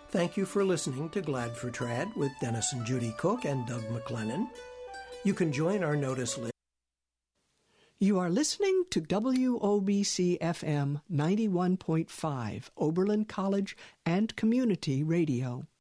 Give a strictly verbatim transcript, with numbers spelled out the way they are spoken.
Thank you for listening to Glad for Trad with Dennis and Judy Cook and Doug McLennan. You can join our notice list. You are listening to W O B C F M ninety-one point five, Oberlin College and Community Radio.